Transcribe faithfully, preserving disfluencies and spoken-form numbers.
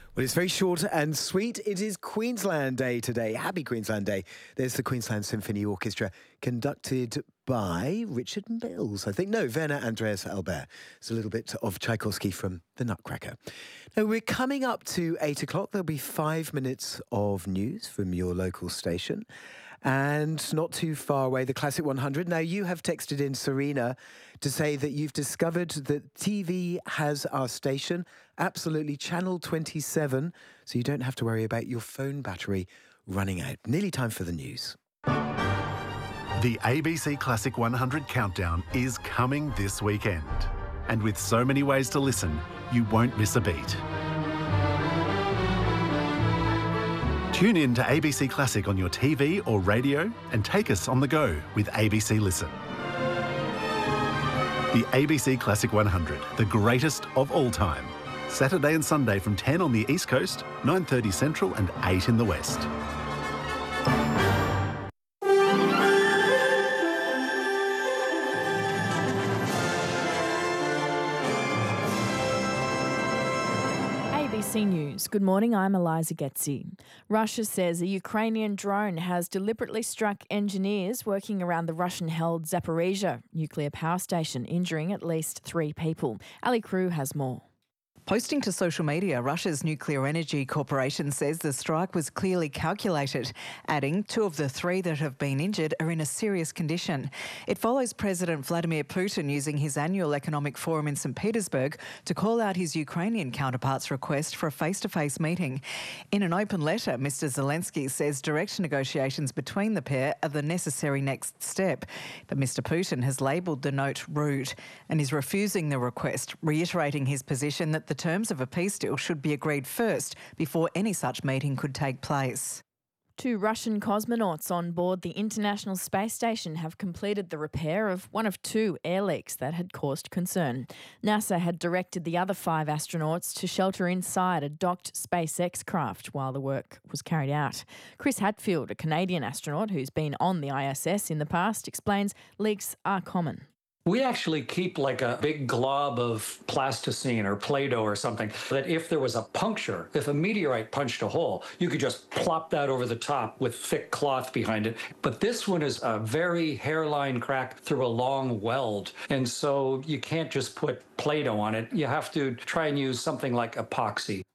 Well, it's very short and sweet. It is Queensland Day today. Happy Queensland Day. There's the Queensland Symphony Orchestra, conducted by Richard Mills, I think. No, Werner Andreas Albert. It's a little bit of Tchaikovsky from The Nutcracker. Now, we're coming up to eight o'clock. There'll be five minutes of news from your local station. And not too far away, the Classic one hundred. Now, you have texted in, Serena, to say that you've discovered that T V has our station, absolutely Channel twenty-seven, so you don't have to worry about your phone battery running out. Nearly time for the news. The A B C Classic one hundred countdown is coming this weekend. And with so many ways to listen, you won't miss a beat. Tune in to A B C Classic on your T V or radio and take us on the go with A B C Listen. The A B C Classic one hundred, the greatest of all time. Saturday and Sunday from ten on the East Coast, nine thirty Central and eight in the West. A B C News. Good morning, I'm Eliza Getzi. Russia says a Ukrainian drone has deliberately struck engineers working around the Russian-held Zaporizhzhia nuclear power station, injuring at least three people. Ali Crew has more. Posting to social media, Russia's Nuclear Energy Corporation says the strike was clearly calculated, adding two of the three that have been injured are in a serious condition. It follows President Vladimir Putin using his annual economic forum in Saint Petersburg to call out his Ukrainian counterpart's request for a face-to-face meeting. In an open letter, Mister Zelensky says direct negotiations between the pair are the necessary next step. But Mister Putin has labelled the note rude and is refusing the request, reiterating his position that the terms of a peace deal should be agreed first before any such meeting could take place. Two Russian cosmonauts on board the International Space Station have completed the repair of one of two air leaks that had caused concern. NASA had directed the other five astronauts to shelter inside a docked SpaceX craft while the work was carried out. Chris Hadfield, a Canadian astronaut who's been on the I S S in the past, explains leaks are common. We actually keep like a big glob of plasticine or Play-Doh or something that if there was a puncture, if a meteorite punched a hole, you could just plop that over the top with thick cloth behind it. But this one is a very hairline crack through a long weld. And so you can't just put Play-Doh on it. You have to try and use something like epoxy.